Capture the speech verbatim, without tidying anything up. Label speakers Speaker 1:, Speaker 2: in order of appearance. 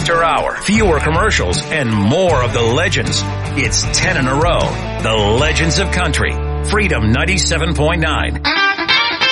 Speaker 1: after hour, fewer commercials, and more of the legends. It's ten in a row. The Legends of Country. Freedom ninety-seven point nine.